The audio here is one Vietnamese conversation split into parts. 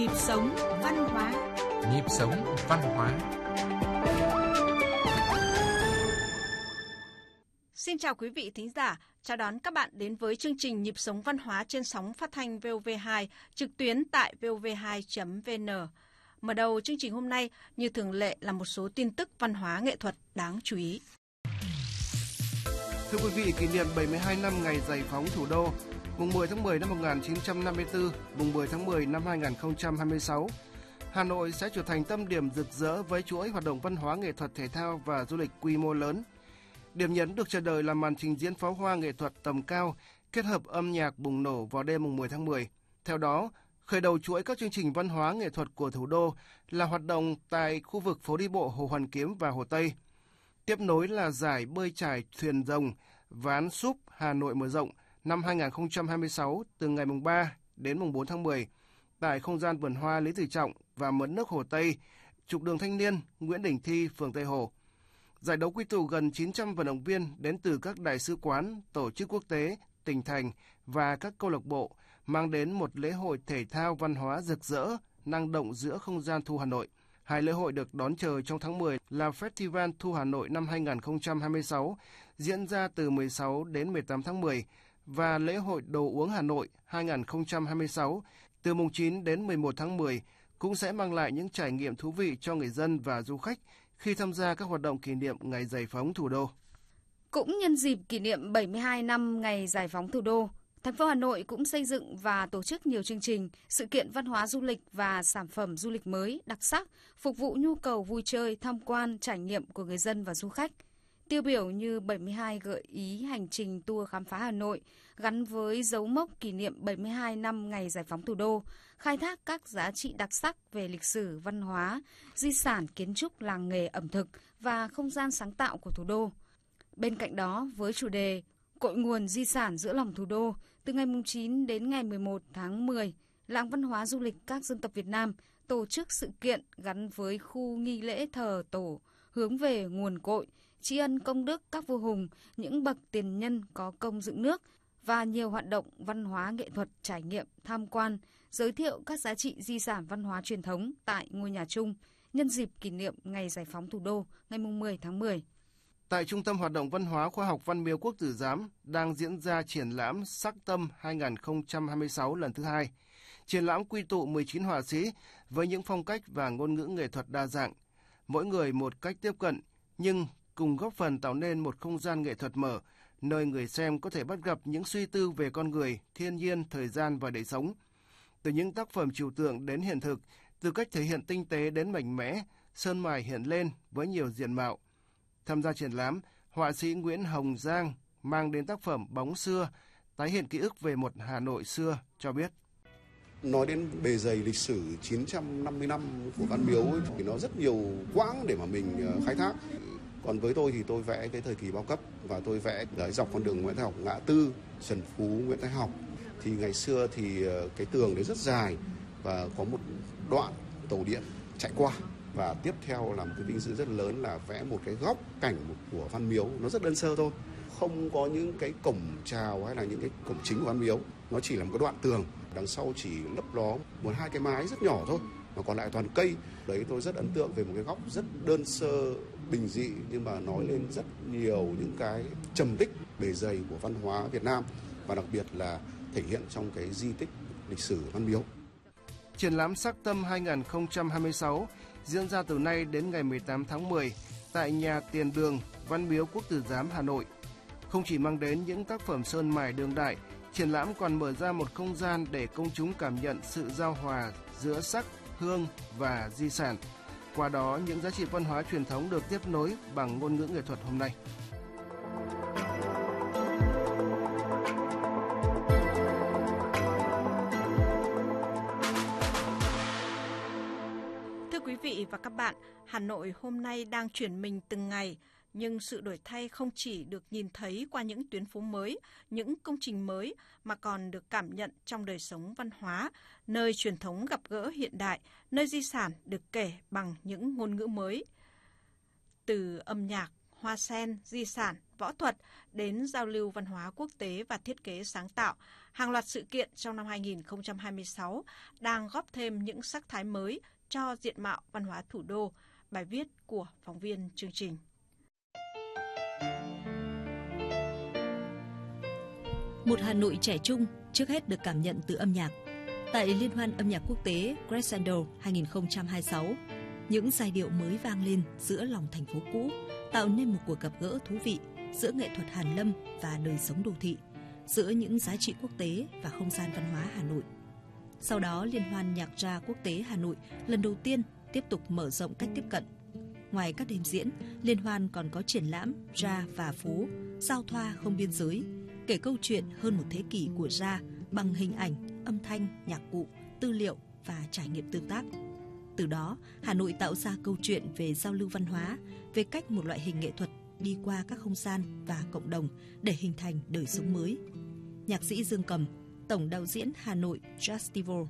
Nhịp sống văn hóa. Nhịp sống văn hóa. Xin chào quý vị thính giả, chào đón các bạn đến với chương trình Nhịp sống văn hóa trên sóng phát thanh VOV2 trực tuyến tại vov2.vn. Mở đầu chương trình hôm nay như thường lệ là một số tin tức văn hóa nghệ thuật đáng chú ý. Thưa quý vị, kỷ niệm 72 năm ngày giải phóng thủ đô, mùng 10 tháng 10 năm 1954, mùng 10 tháng 10 năm 2026, Hà Nội sẽ trở thành tâm điểm rực rỡ với chuỗi hoạt động văn hóa nghệ thuật thể thao và du lịch quy mô lớn. Điểm nhấn được chờ đợi là màn trình diễn pháo hoa nghệ thuật tầm cao kết hợp âm nhạc bùng nổ vào đêm mùng 10 tháng 10. Theo đó, khởi đầu chuỗi các chương trình văn hóa nghệ thuật của thủ đô là hoạt động tại khu vực phố đi bộ Hồ Hoàn Kiếm và Hồ Tây. Tiếp nối là giải bơi chải thuyền rồng Ván Súp Hà Nội mở rộng năm 2026 từ ngày mùng 3 đến mùng 4 tháng 10 tại không gian vườn hoa Lý Tự Trọng và mớn nước Hồ Tây, trục đường Thanh Niên, Nguyễn Đình Thi, phường Tây Hồ. Giải đấu quy tụ gần 900 vận động viên đến từ các đại sứ quán, tổ chức quốc tế, tỉnh thành và các câu lạc bộ, mang đến một lễ hội thể thao văn hóa rực rỡ, năng động giữa không gian Thu Hà Nội. Hai lễ hội được đón chờ trong tháng 10 là Festival Thu Hà Nội năm 2026, diễn ra từ 16 đến 18 tháng 10, và lễ hội Đồ uống Hà Nội 2026, từ mùng 9 đến 11 tháng 10, cũng sẽ mang lại những trải nghiệm thú vị cho người dân và du khách khi tham gia các hoạt động kỷ niệm ngày giải phóng thủ đô. Cũng nhân dịp kỷ niệm 72 năm ngày giải phóng thủ đô, thành phố Hà Nội cũng xây dựng và tổ chức nhiều chương trình, sự kiện văn hóa du lịch và sản phẩm du lịch mới, đặc sắc, phục vụ nhu cầu vui chơi, tham quan, trải nghiệm của người dân và du khách. Tiêu biểu như 72 gợi ý hành trình tour khám phá Hà Nội gắn với dấu mốc kỷ niệm 72 năm ngày giải phóng thủ đô, khai thác các giá trị đặc sắc về lịch sử, văn hóa, di sản, kiến trúc, làng nghề, ẩm thực và không gian sáng tạo của thủ đô. Bên cạnh đó, với chủ đề Cội nguồn di sản giữa lòng thủ đô, từ ngày 9 đến ngày 11 tháng 10, Làng Văn hóa Du lịch các dân tộc Việt Nam tổ chức sự kiện gắn với khu nghi lễ thờ tổ, hướng về nguồn cội, tri ân công đức các vua hùng, những bậc tiền nhân có công dựng nước và nhiều hoạt động văn hóa nghệ thuật, trải nghiệm, tham quan, giới thiệu các giá trị di sản văn hóa truyền thống tại ngôi nhà chung nhân dịp kỷ niệm ngày giải phóng thủ đô ngày 10 tháng 10. Tại Trung tâm Hoạt động Văn hóa Khoa học Văn miếu Quốc tử Giám đang diễn ra triển lãm Sắc Tâm 2026 lần thứ 2. Triển lãm quy tụ 19 họa sĩ với những phong cách và ngôn ngữ nghệ thuật đa dạng, mỗi người một cách tiếp cận, nhưng cùng góp phần tạo nên một không gian nghệ thuật mở, nơi người xem có thể bắt gặp những suy tư về con người, thiên nhiên, thời gian và đời sống. Từ những tác phẩm trừu tượng đến hiện thực, từ cách thể hiện tinh tế đến mạnh mẽ, sơn mài hiện lên với nhiều diện mạo. Tham gia triển lãm, họa sĩ Nguyễn Hồng Giang mang đến tác phẩm Bóng xưa, tái hiện ký ức về một Hà Nội xưa cho biết. Nói đến bề dày lịch sử 950 năm của Văn Miếu thì nó rất nhiều quãng để mà mình khai thác. Còn với tôi thì tôi vẽ cái thời kỳ bao cấp và tôi vẽ dọc con đường Nguyễn Thái Học, Ngã Tư, Trần Phú, Nguyễn Thái Học. Thì ngày xưa thì cái tường đấy rất dài và có một đoạn tàu điện chạy qua. Và tiếp theo là một cái vinh dự rất lớn là vẽ một cái góc cảnh của Văn Miếu. Nó rất đơn sơ thôi, không có những cái cổng chào hay là những cái cổng chính của Văn Miếu. Nó chỉ là một cái đoạn tường, đằng sau chỉ lấp ló một hai cái mái rất nhỏ thôi, mà còn lại toàn cây. Đấy, tôi rất ấn tượng về một cái góc rất đơn sơ, bình dị, nhưng mà nói lên rất nhiều những cái trầm tích bề dày của văn hóa Việt Nam, và đặc biệt là thể hiện trong cái di tích lịch sử Văn Miếu. Triển lãm Sắc Tâm 2026 diễn ra từ nay đến ngày 18 tháng 10 tại nhà Tiền Đường, Văn miếu Quốc tử Giám, Hà Nội. Không chỉ mang đến những tác phẩm sơn mài đương đại, triển lãm còn mở ra một không gian để công chúng cảm nhận sự giao hòa giữa sắc, hương và di sản. Qua đó, những giá trị văn hóa truyền thống được tiếp nối bằng ngôn ngữ nghệ thuật hôm nay. Quý vị và các bạn, Hà Nội hôm nay đang chuyển mình từng ngày, nhưng sự đổi thay không chỉ được nhìn thấy qua những tuyến phố mới, những công trình mới, mà còn được cảm nhận trong đời sống văn hóa, nơi truyền thống gặp gỡ hiện đại, nơi di sản được kể bằng những ngôn ngữ mới. Từ âm nhạc, hoa sen, di sản, võ thuật đến giao lưu văn hóa quốc tế và thiết kế sáng tạo, Hàng loạt sự kiện trong năm 2026 đang góp thêm những sắc thái mới cho diện mạo văn hóa thủ đô. Bài viết của phóng viên chương trình. Một Hà Nội trẻ trung trước hết được cảm nhận từ âm nhạc. Tại Liên hoan âm nhạc quốc tế Crescendo 2026, những giai điệu mới vang lên giữa lòng thành phố cũ, tạo nên một cuộc gặp gỡ thú vị giữa nghệ thuật hàn lâm và đời sống đô thị, giữa những giá trị quốc tế và không gian văn hóa Hà Nội. Sau đó, Liên hoan nhạc jazz quốc tế Hà Nội lần đầu tiên tiếp tục mở rộng cách tiếp cận. Ngoài các đêm diễn, Liên hoan còn có triển lãm jazz và phố, giao thoa không biên giới, kể câu chuyện hơn một thế kỷ của jazz bằng hình ảnh, âm thanh, nhạc cụ, tư liệu và trải nghiệm tương tác. Từ đó, Hà Nội tạo ra câu chuyện về giao lưu văn hóa, về cách một loại hình nghệ thuật đi qua các không gian và cộng đồng để hình thành đời sống mới. Nhạc sĩ Dương Cầm, Tổng đạo diễn Hà Nội Jazztival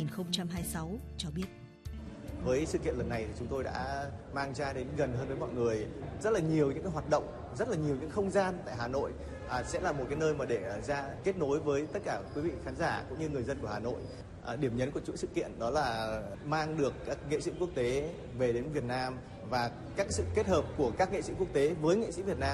2026 cho biết. Với sự kiện lần này thì chúng tôi đã mang ra đến gần hơn với mọi người rất là nhiều những cái hoạt động, rất là nhiều những không gian tại Hà Nội. Sẽ là một cái nơi mà để ra kết nối với tất cả quý vị khán giả cũng như người dân của Hà Nội. Điểm nhấn của chuỗi sự kiện đó là mang được các nghệ sĩ quốc tế về đến Việt Nam và các sự kết hợp của các nghệ sĩ quốc tế với nghệ sĩ Việt Nam.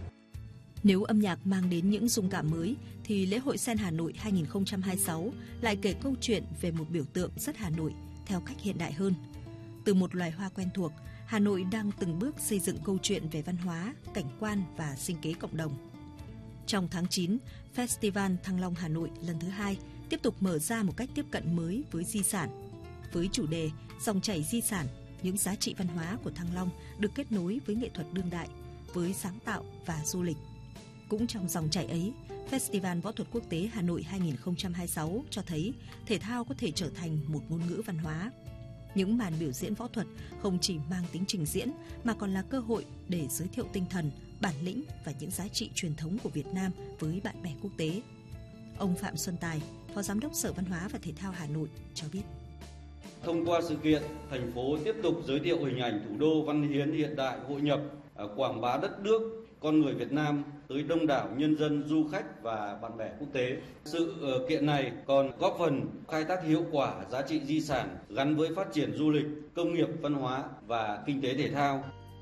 Nếu âm nhạc mang đến những rung cảm mới, thì lễ hội Sen Hà Nội 2026 lại kể câu chuyện về một biểu tượng rất Hà Nội theo cách hiện đại hơn. Từ một loài hoa quen thuộc, Hà Nội đang từng bước xây dựng câu chuyện về văn hóa, cảnh quan và sinh kế cộng đồng. Trong tháng 9, Festival Thăng Long Hà Nội lần thứ 2 tiếp tục mở ra một cách tiếp cận mới với di sản. Với chủ đề Dòng chảy di sản, những giá trị văn hóa của Thăng Long được kết nối với nghệ thuật đương đại, với sáng tạo và du lịch. Cũng trong dòng chảy ấy, Festival Võ thuật Quốc tế Hà Nội 2026 cho thấy thể thao có thể trở thành một ngôn ngữ văn hóa. Những màn biểu diễn võ thuật không chỉ mang tính trình diễn mà còn là cơ hội để giới thiệu tinh thần, bản lĩnh và những giá trị truyền thống của Việt Nam với bạn bè quốc tế. Ông Phạm Xuân Tài, Phó Giám đốc Sở Văn hóa và Thể thao Hà Nội cho biết. Thông qua sự kiện, thành phố tiếp tục giới thiệu hình ảnh thủ đô văn hiến hiện đại hội nhập, quảng bá đất nước, con người Việt Nam tới đông đảo nhân dân, du khách và bạn bè quốc tế. Sự kiện này còn góp phần khai thác hiệu quả giá trị di sản gắn với phát triển du lịch, công nghiệp, văn hóa và kinh tế thể thao.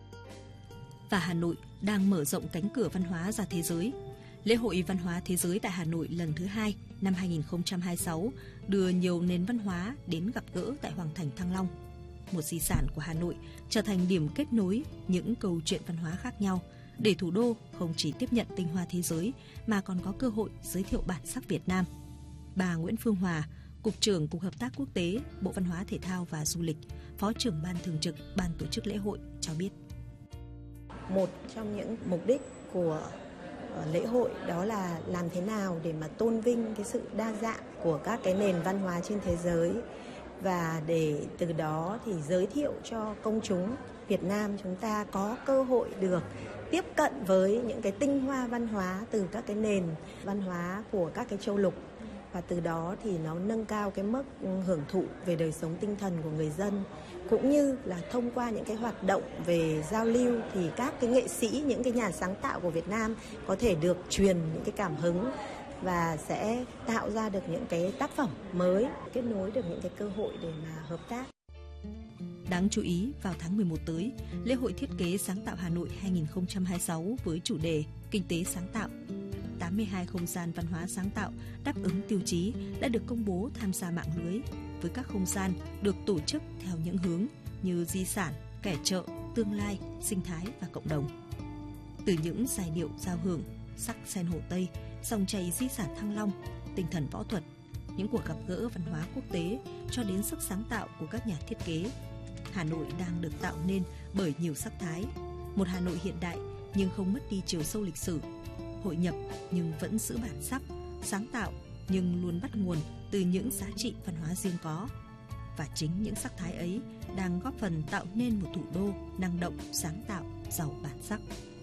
Và Hà Nội đang mở rộng cánh cửa văn hóa ra thế giới. Lễ hội Văn hóa Thế giới tại Hà Nội lần thứ 2 năm 2026 đưa nhiều nền văn hóa đến gặp gỡ tại Hoàng thành Thăng Long. Một di sản của Hà Nội trở thành điểm kết nối những câu chuyện văn hóa khác nhau, để thủ đô không chỉ tiếp nhận tinh hoa thế giới mà còn có cơ hội giới thiệu bản sắc Việt Nam. Bà Nguyễn Phương Hòa, Cục trưởng Cục Hợp tác Quốc tế, Bộ Văn hóa Thể thao và Du lịch, Phó trưởng Ban Thường trực Ban tổ chức lễ hội cho biết. Một trong những mục đích của lễ hội đó là làm thế nào để mà tôn vinh cái sự đa dạng của các cái nền văn hóa trên thế giới, và để từ đó thì giới thiệu cho công chúng Việt Nam chúng ta có cơ hội được tiếp cận với những cái tinh hoa văn hóa từ các cái nền văn hóa của các cái châu lục, và từ đó thì nó nâng cao cái mức hưởng thụ về đời sống tinh thần của người dân, cũng như là thông qua những cái hoạt động về giao lưu thì các cái nghệ sĩ, những cái nhà sáng tạo của Việt Nam có thể được truyền những cái cảm hứng và sẽ tạo ra được những cái tác phẩm mới, kết nối được những cái cơ hội để mà hợp tác. Đáng chú ý, vào tháng 11 tới, lễ hội thiết kế sáng tạo Hà Nội 2026 với chủ đề Kinh tế sáng tạo. 82 không gian văn hóa sáng tạo đáp ứng tiêu chí đã được công bố tham gia mạng lưới, với các không gian được tổ chức theo những hướng như di sản, kẻ chợ, tương lai, sinh thái và cộng đồng. Từ những giai điệu giao hưởng, sắc sen Hồ Tây, dòng chảy di sản Thăng Long, tinh thần võ thuật, những cuộc gặp gỡ văn hóa quốc tế cho đến sức sáng tạo của các nhà thiết kế, Hà Nội đang được tạo nên bởi nhiều sắc thái. Một Hà Nội hiện đại nhưng không mất đi chiều sâu lịch sử, hội nhập nhưng vẫn giữ bản sắc, sáng tạo nhưng luôn bắt nguồn từ những giá trị văn hóa riêng có. Và chính những sắc thái ấy đang góp phần tạo nên một thủ đô năng động, sáng tạo, giàu bản sắc.